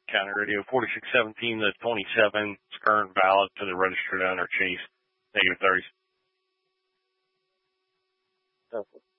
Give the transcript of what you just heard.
County Radio 4617 to 27. It's current valid to the registered owner, Chase. -30s. Perfect.